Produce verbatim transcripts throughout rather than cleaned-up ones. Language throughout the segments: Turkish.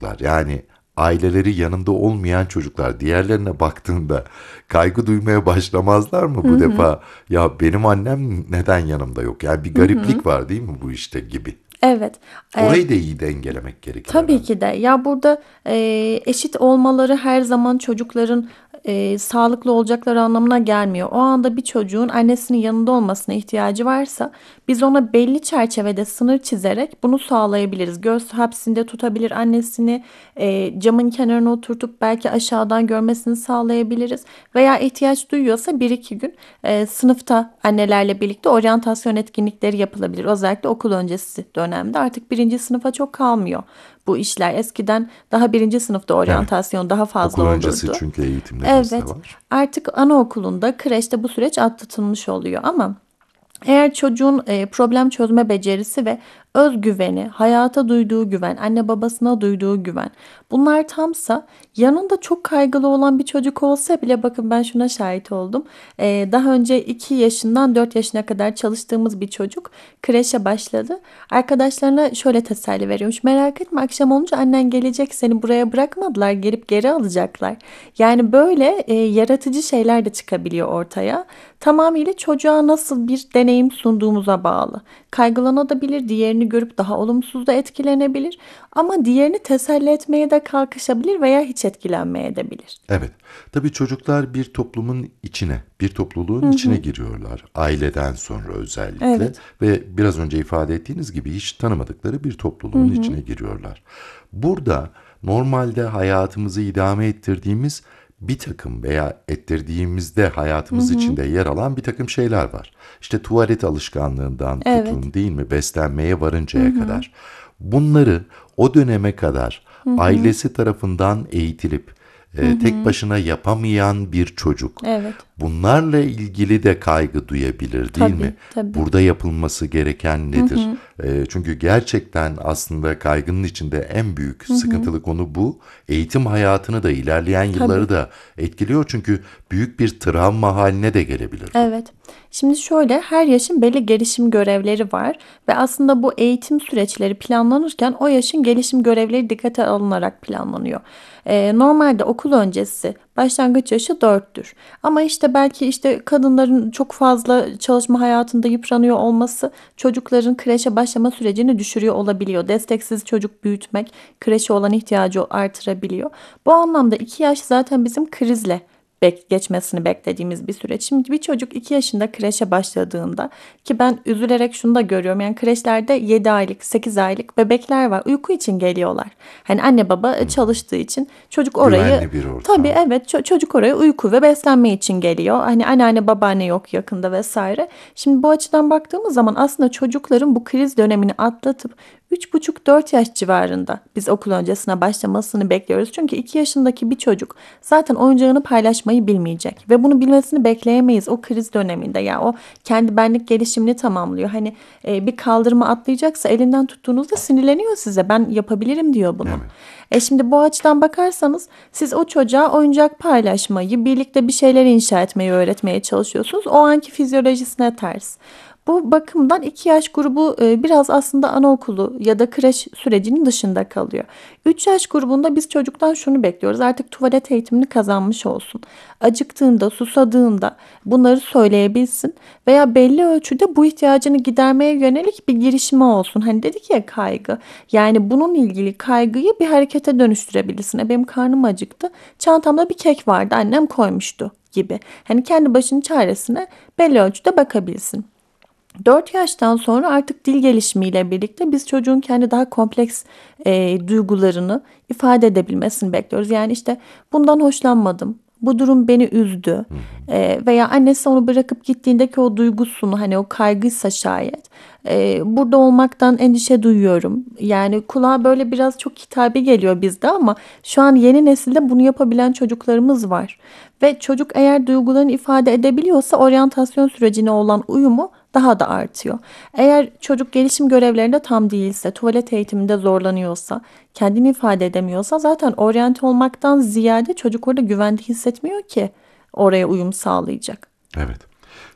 çocuklar, yani aileleri yanında olmayan çocuklar diğerlerine baktığında kaygı duymaya başlamazlar mı Hı bu hı. defa? Ya benim annem neden yanımda yok? Yani bir Hı hı. gariplik var değil mi bu işte gibi. Evet. E, Orayı da iyi dengelemek gerekir Tabii herhalde. ki de. Ya burada e, eşit olmaları her zaman çocukların e, sağlıklı olacakları anlamına gelmiyor. O anda bir çocuğun annesinin yanında olmasına ihtiyacı varsa biz ona belli çerçevede sınır çizerek bunu sağlayabiliriz. Göz hapsinde tutabilir annesini, e, camın kenarına oturtup belki aşağıdan görmesini sağlayabiliriz. Veya ihtiyaç duyuyorsa bir iki gün e, sınıfta annelerle birlikte oryantasyon etkinlikleri yapılabilir. Özellikle okul öncesi dönemde artık birinci sınıfa çok kalmıyor bu işler. Eskiden daha birinci sınıfta Evet. oryantasyon daha fazla Okul öncesi olurdu. çünkü eğitimlerimiz de Evet, var. artık anaokulunda, kreşte bu süreç atlatılmış oluyor ama eğer çocuğun e, problem çözme becerisi ve özgüveni, hayata duyduğu güven, anne babasına duyduğu güven bunlar tamsa yanında çok kaygılı olan bir çocuk olsa bile bakın ben şuna şahit oldum. E, daha önce iki yaşından dört yaşına kadar çalıştığımız bir çocuk kreşe başladı. Arkadaşlarına şöyle teselli veriyormuş. Merak etme akşam olunca annen gelecek seni buraya bırakmadılar gelip geri alacaklar. Yani böyle e, yaratıcı şeyler de çıkabiliyor ortaya. Tamamıyla çocuğa nasıl bir deneyim sunduğumuza bağlı. Kaygılanabilir, diğerini görüp daha olumsuz da etkilenebilir ama diğerini teselli etmeye de kalkışabilir veya hiç etkilenmeye de bilir. Evet. Tabii çocuklar bir toplumun içine, bir Hı topluluğun içine hı. giriyorlar. Aileden sonra özellikle Evet. ve biraz önce ifade ettiğiniz gibi hiç tanımadıkları bir Hı topluluğun hı. içine giriyorlar. Burada normalde hayatımızı idame ettirdiğimiz bir takım veya ettirdiğimizde Hı hayatımız hı. içinde yer alan bir takım şeyler var. İşte tuvalet alışkanlığından Evet. tutun değil mi, beslenmeye Hı varıncaya hı. kadar. Bunları o döneme kadar Hı hı. ailesi tarafından eğitilip Hı e, tek hı. başına yapamayan bir çocuk Evet. bunlarla ilgili de kaygı duyabilir değil mi? Tabii, tabii. Burada yapılması gereken Hı nedir? hı. E, çünkü gerçekten aslında kaygının içinde en büyük Hı hı. sıkıntılı konu bu. Eğitim hayatını da ilerleyen Tabii. yılları da etkiliyor çünkü büyük bir travma haline de gelebilir bu. Evet. Şimdi şöyle her yaşın belli gelişim görevleri var ve aslında bu eğitim süreçleri planlanırken o yaşın gelişim görevleri dikkate alınarak planlanıyor. Ee, normalde okul öncesi başlangıç yaşı dörttür. Ama işte belki işte kadınların çok fazla çalışma hayatında yıpranıyor olması çocukların kreşe başlama sürecini düşürüyor olabiliyor. Desteksiz çocuk büyütmek kreşe olan ihtiyacı artırabiliyor. Bu anlamda iki yaş zaten bizim krizle bek geçmesini beklediğimiz bir süreç. Şimdi bir çocuk iki yaşında kreşe başladığında ki ben üzülerek şunu da görüyorum. Yani kreşlerde yedi aylık, sekiz aylık bebekler var. Uyku için geliyorlar. Hani anne baba çalıştığı için çocuk orayı Güvenli bir tabii ortam. evet ço- çocuk oraya uyku ve beslenme için geliyor. Hani anneanne babaanne yok yakında vesaire. Şimdi bu açıdan baktığımız zaman aslında çocukların bu kriz dönemini atlatıp üç buçuk dört yaş civarında biz okul öncesine başlamasını bekliyoruz. Çünkü iki yaşındaki bir çocuk zaten oyuncağını paylaşmayı bilmeyecek ve bunu bilmesini bekleyemeyiz o kriz döneminde. Yani o kendi benlik gelişimini tamamlıyor. Hani e, bir kaldırıma atlayacaksa elinden tuttuğunuzda sinirleniyor size. Ben yapabilirim diyor bunu. Evet. E şimdi bu açıdan bakarsanız siz o çocuğa oyuncak paylaşmayı, birlikte bir şeyler inşa etmeyi öğretmeye çalışıyorsunuz. O anki fizyolojisine ters. Bu bakımdan iki yaş grubu e, biraz aslında anaokulu ya da kreş sürecinin dışında kalıyor. üç yaş grubunda biz çocuktan şunu bekliyoruz. Artık tuvalet eğitimini kazanmış olsun. Acıktığında, susadığında bunları söyleyebilsin veya belli ölçüde bu ihtiyacını gidermeye yönelik bir girişimi olsun. Hani dedik ya kaygı. Yani bunun ilgili kaygıyı bir harekete dönüştürebilirsin. E benim karnım acıktı. Çantamda bir kek vardı. Annem koymuştu gibi. Hani kendi başının çaresine belli ölçüde bakabilsin. Dört yaştan sonra artık dil gelişimiyle birlikte biz çocuğun kendi daha kompleks e, duygularını ifade edebilmesini bekliyoruz. Yani işte bundan hoşlanmadım, bu durum beni üzdü. Hı hı. E, veya annesi onu bırakıp gittiğindeki o duygusunu hani o kaygıysa şayet e, burada olmaktan endişe duyuyorum. Yani kulağa böyle biraz çok hitabi geliyor bizde ama şu an yeni nesilde bunu yapabilen çocuklarımız var. Ve çocuk eğer duygularını ifade edebiliyorsa oryantasyon sürecine olan uyumu daha da artıyor. Eğer çocuk gelişim görevlerinde tam değilse, tuvalet eğitiminde zorlanıyorsa, kendini ifade edemiyorsa zaten oryante olmaktan ziyade çocuk orada güvende hissetmiyor ki oraya uyum sağlayacak. Evet.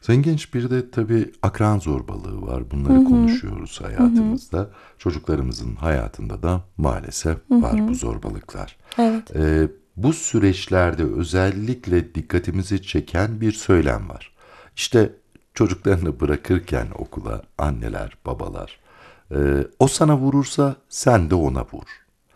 Zenginç bir de tabii akran zorbalığı var. Hı Bunları hı. konuşuyoruz Hı hı. hayatımızda. Çocuklarımızın hayatında da maalesef Hı var bu hı. zorbalıklar. Evet. Ee, Bu süreçlerde özellikle dikkatimizi çeken bir söylem var. İşte çocuklarını bırakırken okula anneler, babalar, e, o sana vurursa sen de ona vur.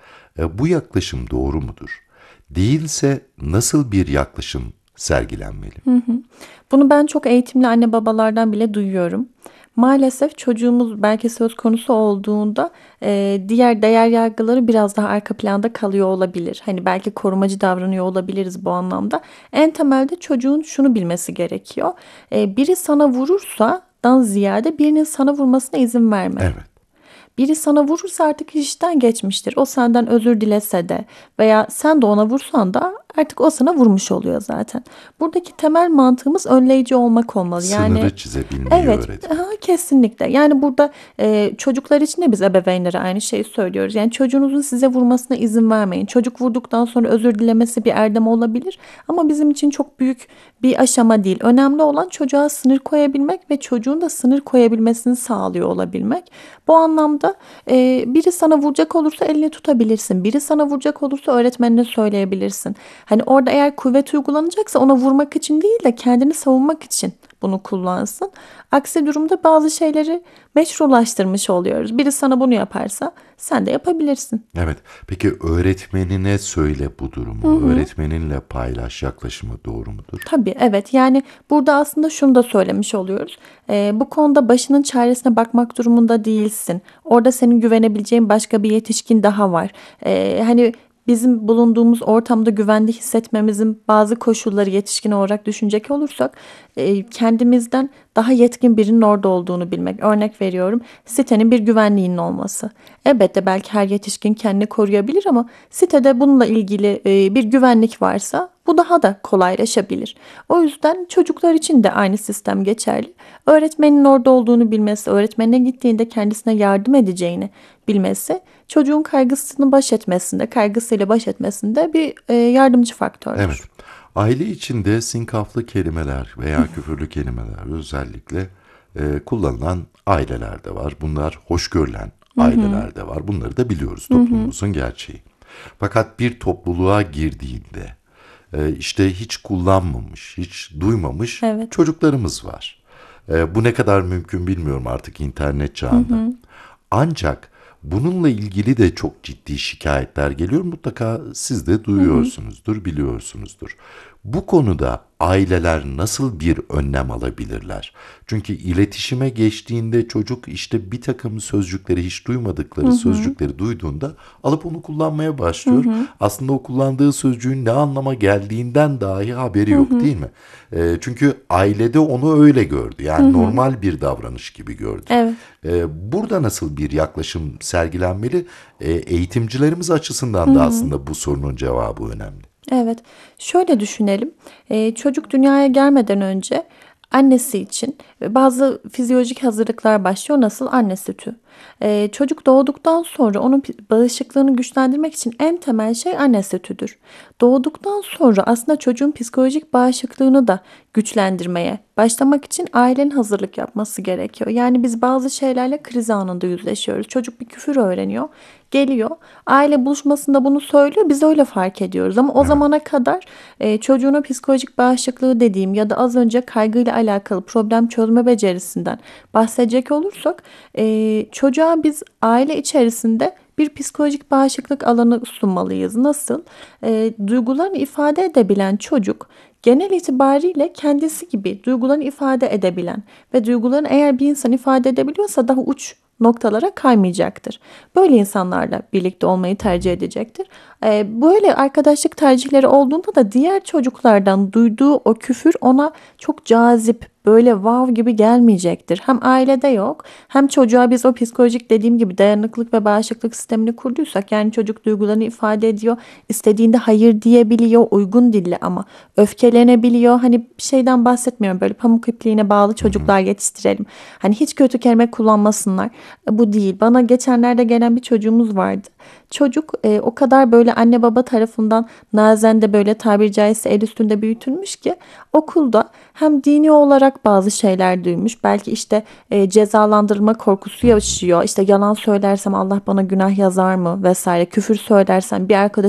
E, bu yaklaşım doğru mudur? Değilse nasıl bir yaklaşım sergilenmeli? Hı hı. Bunu ben çok eğitimli anne babalardan bile duyuyorum. Maalesef çocuğumuz belki söz konusu olduğunda e, diğer değer yargıları biraz daha arka planda kalıyor olabilir. Hani belki korumacı davranıyor olabiliriz bu anlamda. En temelde çocuğun şunu bilmesi gerekiyor. E, biri sana vurursa dan ziyade birinin sana vurmasına izin verme. Evet, Biri sana vurursa artık iş işten geçmiştir. O senden özür dilese de veya sen de ona vursan da artık o sana vurmuş oluyor zaten. Buradaki temel mantığımız önleyici olmak olmalı. Yani sınırı çizebilmeyi evet, öğretmek. aha, kesinlikle. Yani burada e, çocuklar için de biz ebeveynlere aynı şeyi söylüyoruz. Yani çocuğunuzun size vurmasına izin vermeyin. Çocuk vurduktan sonra özür dilemesi bir erdem olabilir ama bizim için çok büyük bir aşama değil. Önemli olan çocuğa sınır koyabilmek ve çocuğun da sınır koyabilmesini sağlıyor olabilmek. Bu anlamda e, biri sana vuracak olursa elini tutabilirsin. Biri sana vuracak olursa öğretmenine söyleyebilirsin. Hani orada eğer kuvvet uygulanacaksa ona vurmak için değil de kendini savunmak için bunu kullansın. Aksi durumda bazı şeyleri meşrulaştırmış oluyoruz. Biri sana bunu yaparsa sen de yapabilirsin. Evet. Peki öğretmenine söyle bu Hı durumu. hı. Öğretmeninle paylaş yaklaşımı doğru mudur? Tabii, evet, yani burada aslında şunu da söylemiş oluyoruz. Ee, bu konuda başının çaresine bakmak durumunda değilsin. Orada senin güvenebileceğin başka bir yetişkin daha var. Ee, hani bizim bulunduğumuz ortamda güvende hissetmemizin bazı koşulları yetişkin olarak düşünecek olursak e, kendimizden daha yetkin birinin orada olduğunu bilmek. Örnek veriyorum, sitenin bir güvenliğinin olması. Elbette belki her yetişkin kendini koruyabilir ama sitede bununla ilgili e, bir güvenlik varsa bu daha da kolaylaşabilir. O yüzden çocuklar için de aynı sistem geçerli. Öğretmenin orada olduğunu bilmesi, öğretmenine gittiğinde kendisine yardım edeceğini bilmesi, çocuğun kaygısını baş etmesinde, kaygısıyla baş etmesinde bir e, yardımcı Evet. faktördür. Aile içinde sinkaflı kelimeler veya küfürlü kelimeler özellikle e, kullanılan aileler de var. Bunlar hoş görülen Hı hı, aileler de var. Bunları da biliyoruz, hı hı, toplumumuzun gerçeği. Fakat bir topluluğa girdiğinde e, işte hiç kullanmamış, hiç duymamış evet. çocuklarımız var. E, bu ne kadar mümkün bilmiyorum artık internet Hı çağında. hı, Ancak bununla ilgili de çok ciddi şikayetler geliyor. Mutlaka siz de hı hı. duyuyorsunuzdur, biliyorsunuzdur. Bu konuda aileler nasıl bir önlem alabilirler? Çünkü iletişime geçtiğinde çocuk işte bir takım sözcükleri, hiç Hı duymadıkları hı, sözcükleri duyduğunda alıp onu kullanmaya hı başlıyor. hı, Aslında o kullandığı sözcüğün ne anlama geldiğinden dahi haberi hı yok, hı, değil mi? Ee, çünkü ailede onu öyle gördü. hı Yani hı. normal bir davranış gibi gördü. Evet. Ee, burada nasıl bir yaklaşım sergilenmeli? Ee, eğitimcilerimiz Hı açısından da hı. aslında bu sorunun cevabı önemli. Evet, şöyle düşünelim. Ee, çocuk dünyaya gelmeden önce annesi için bazı fizyolojik hazırlıklar başlıyor. Nasıl? Anne sütü. Ee, çocuk doğduktan sonra onun pi- bağışıklığını güçlendirmek için en temel şey anne sütüdür. Doğduktan sonra aslında çocuğun psikolojik bağışıklığını da güçlendirmeye başlamak için ailenin hazırlık yapması gerekiyor. Yani biz bazı şeylerle kriz anında yüzleşiyoruz. Çocuk bir küfür öğreniyor. Geliyor. Aile buluşmasında bunu söylüyor. Biz öyle fark ediyoruz. Ama o Evet. zamana kadar e, çocuğuna psikolojik bağışıklığı dediğim ya da az önce kaygıyla alakalı problem çözme becerisinden bahsedecek olursak e, çocuğa biz aile içerisinde bir psikolojik bağışıklık alanı sunmalıyız. Nasıl? E, duygularını ifade edebilen çocuk genel itibariyle kendisi gibi duygularını ifade edebilen ve duygularını eğer bir insan ifade edebiliyorsa daha uç noktalara kaymayacaktır. Böyle insanlarla birlikte olmayı tercih edecektir. Ee, böyle arkadaşlık tercihleri olduğunda da diğer çocuklardan duyduğu o küfür ona çok cazip, böyle wow gibi gelmeyecektir. Hem ailede yok, hem çocuğa biz o psikolojik dediğim gibi dayanıklılık ve bağışıklık sistemini kurduysak, yani çocuk duygularını ifade ediyor, istediğinde hayır diyebiliyor, uygun dille ama öfkelenebiliyor. Hani bir şeyden bahsetmiyorum, böyle pamuk ipliğine bağlı Hı hı. çocuklar yetiştirelim. Hani hiç kötü kelime kullanmasınlar. Bu değil. Bana geçenlerde gelen bir çocuğumuz vardı. Çocuk e, o kadar böyle anne baba tarafından nazen de böyle tabiri caizse el üstünde büyütülmüş ki okulda hem dini olarak olarak bazı şeyler duymuş. Belki işte e, cezalandırılma korkusu yaşıyor. İşte yalan söylersem Allah bana günah yazar mı vesaire. Küfür söylersem bir arkadaşım